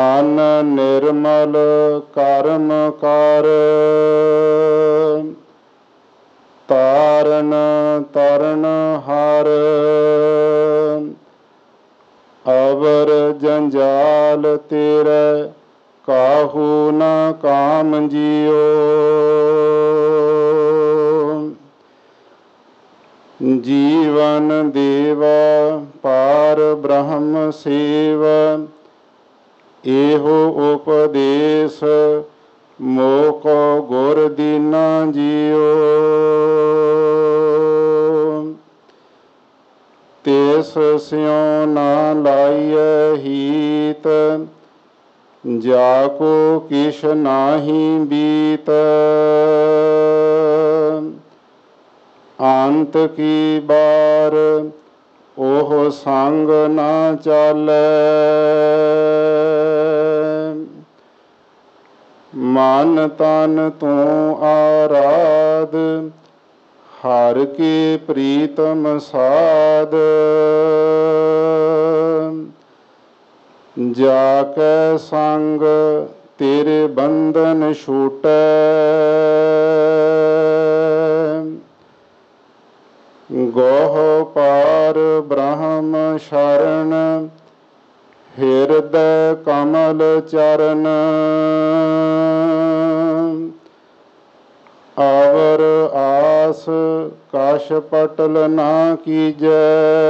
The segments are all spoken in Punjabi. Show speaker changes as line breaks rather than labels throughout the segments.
ਮਨ ਨਿਰਮਲ ਕਰਮ ਕਰ, ਤਾਰਨ ਤਰਨ ਹਰ। ਅਵਰ ਜੰਜਾਲ ਤੇਰੇ ਕਾਹੂ ਨ ਕਾਮ ਜੀਓ। ਜੀਵਨ ਦੇਵਾ ਪਾਰ ਬ੍ਰਹਮ ਸੇਵ, ਇਹੋ ਉਪਦੇਸ ਮੋਕੋ ਗੁਰ ਦੀਨਾ ਜੀਓ। ਤਿਸ ਸਿਉ ਨਾ ਲਾਈਐ ਹੀਤ, ਜਾ ਕੋ ਕਿਛ ਨਾਹੀ ਬੀਤ। ਅੰਤ ਕੀ ਬਾਰ ਉਹ ਸੰਗ ਨਾ ਚਾਲੈ। ਮਨ ਤਨ ਤੂੰ ਆਰਾਧ, ਹਰਿ ਕੀ ਪ੍ਰੀਤਮ ਸਾਧ। ਜਾ ਕੈ ਸੰਗ ਤੇਰੇ ਬੰਧਨ ਛੂਟੈ, ਗੋਹ ਪਾਰ ਬ੍ਰਹਮ ਸ਼ਰਨ, ਹਿਰਦੈ ਕਮਲ ਚਰਨ। ਅਵਰ ਆਸ ਕਛ ਪਟਲ ਨਾ ਕੀਜੈ,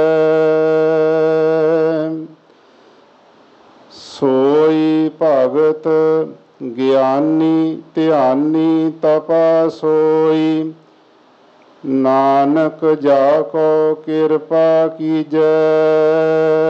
ਸੋਈ ਭਗਤ ਗਿਆਨੀ ਧਿਆਨੀ ਤਪਾ ਸੋਈ। ਨਾਨਕ ਜਾ ਕੋ ਕਿਰਪਾ ਕੀਜੈ।